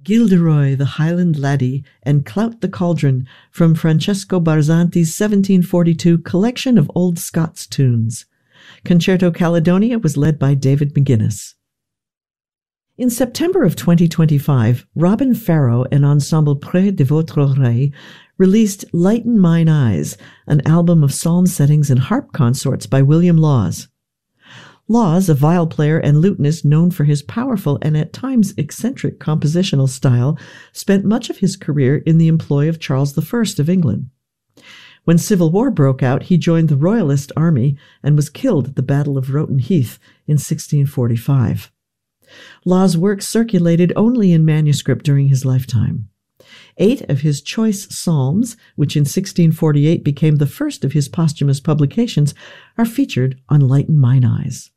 Gilderoy the Highland Laddie and Clout the Cauldron from Francesco Barzanti's 1742 collection of old Scots tunes. Concerto Caledonia was led by David McGuinness. In September of 2025, Robin Farrow and Ensemble Près de Votre Oreille released Lighten Mine Eyes, an album of psalm settings and harp consorts by William Laws. Laws, a viol player and lutenist known for his powerful and at times eccentric compositional style, spent much of his career in the employ of Charles I of England. When civil war broke out, he joined the Royalist army and was killed at the Battle of Rotten Heath in 1645. Laws' work circulated only in manuscript during his lifetime. 8 of his choice psalms, which in 1648 became the first of his posthumous publications, are featured on Lighten Mine Eyes.